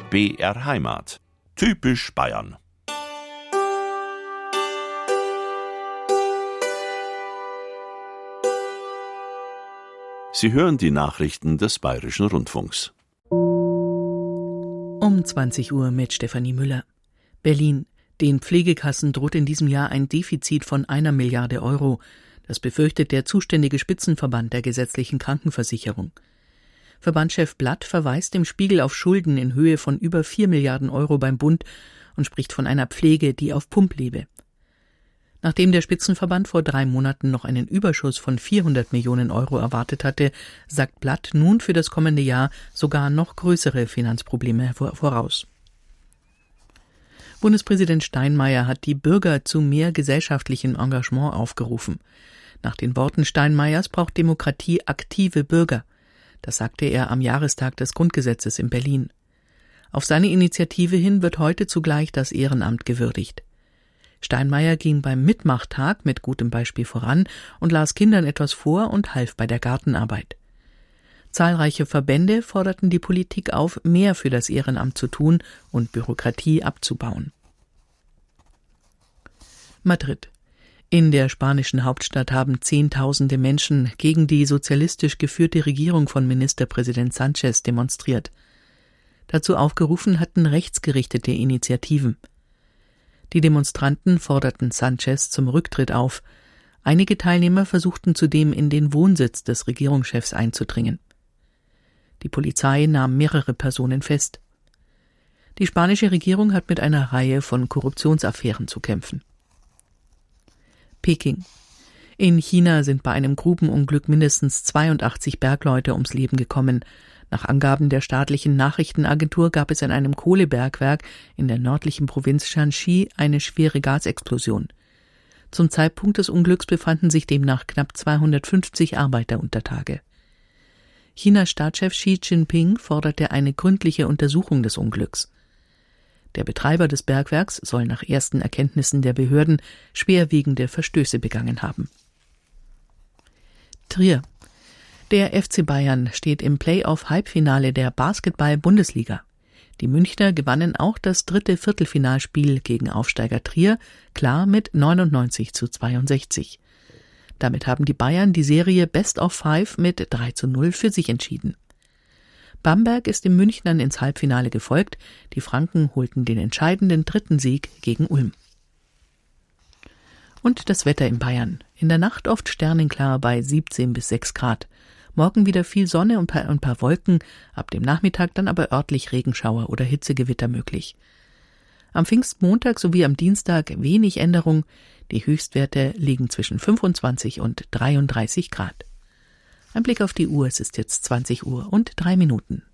BR Heimat. Typisch Bayern. Sie hören die Nachrichten des Bayerischen Rundfunks. Um 20 Uhr mit Stefanie Müller. Berlin. Den Pflegekassen droht in diesem Jahr ein Defizit von 1 Milliarde Euro. Das befürchtet der zuständige Spitzenverband der gesetzlichen Krankenversicherung. Verbandschef Blatt verweist im Spiegel auf Schulden in Höhe von über 4 Milliarden Euro beim Bund und spricht von einer Pflege, die auf Pump lebe. Nachdem der Spitzenverband vor 3 Monaten noch einen Überschuss von 400 Millionen Euro erwartet hatte, sagt Blatt nun für das kommende Jahr sogar noch größere Finanzprobleme voraus. Bundespräsident Steinmeier hat die Bürger zu mehr gesellschaftlichem Engagement aufgerufen. Nach den Worten Steinmeiers braucht Demokratie aktive Bürger. Das sagte er am Jahrestag des Grundgesetzes in Berlin. Auf seine Initiative hin wird heute zugleich das Ehrenamt gewürdigt. Steinmeier ging beim Mitmachtag mit gutem Beispiel voran und las Kindern etwas vor und half bei der Gartenarbeit. Zahlreiche Verbände forderten die Politik auf, mehr für das Ehrenamt zu tun und Bürokratie abzubauen. Madrid. In der spanischen Hauptstadt haben Zehntausende Menschen gegen die sozialistisch geführte Regierung von Ministerpräsident Sánchez demonstriert. Dazu aufgerufen hatten rechtsgerichtete Initiativen. Die Demonstranten forderten Sánchez zum Rücktritt auf. Einige Teilnehmer versuchten zudem in den Wohnsitz des Regierungschefs einzudringen. Die Polizei nahm mehrere Personen fest. Die spanische Regierung hat mit einer Reihe von Korruptionsaffären zu kämpfen. Peking. In China sind bei einem Grubenunglück mindestens 82 Bergleute ums Leben gekommen. Nach Angaben der staatlichen Nachrichtenagentur gab es in einem Kohlebergwerk in der nördlichen Provinz Shanxi eine schwere Gasexplosion. Zum Zeitpunkt des Unglücks befanden sich demnach knapp 250 Arbeiter unter Tage. Chinas Staatschef Xi Jinping forderte eine gründliche Untersuchung des Unglücks. Der Betreiber des Bergwerks soll nach ersten Erkenntnissen der Behörden schwerwiegende Verstöße begangen haben. Trier. Der FC Bayern steht im Play-off-Halbfinale der Basketball-Bundesliga. Die Münchner gewannen auch das 3. Viertelfinalspiel gegen Aufsteiger Trier, klar mit 99:62. Damit haben die Bayern die Serie Best of 5 mit 3:0 für sich entschieden. Bamberg ist den Münchnern ins Halbfinale gefolgt. Die Franken holten den entscheidenden 3. Sieg gegen Ulm. Und das Wetter in Bayern. In der Nacht oft sternenklar bei 17 bis 6 Grad. Morgen wieder viel Sonne und ein paar Wolken, ab dem Nachmittag dann aber örtlich Regenschauer oder Hitzegewitter möglich. Am Pfingstmontag sowie am Dienstag wenig Änderung. Die Höchstwerte liegen zwischen 25 und 33 Grad. Ein Blick auf die Uhr, es ist jetzt 20 Uhr und 3 Minuten.